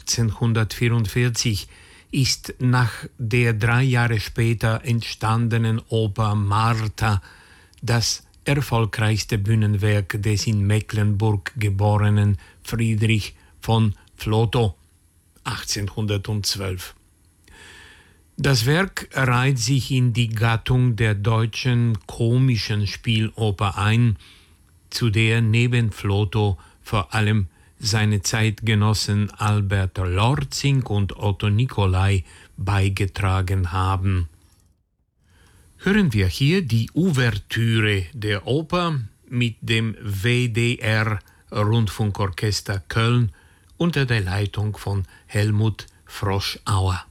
1844 ist nach der 3 Jahre später entstandenen Oper Martha das erfolgreichste Bühnenwerk des in Mecklenburg geborenen Friedrich von Flotow 1812. Das Werk reiht sich in die Gattung der deutschen komischen Spieloper ein, zu der neben Flotow vor allem seine Zeitgenossen Albert Lorzing und Otto Nicolai beigetragen haben. Hören wir hier die Ouvertüre der Oper mit dem WDR Rundfunkorchester Köln unter der Leitung von Helmut Froschauer.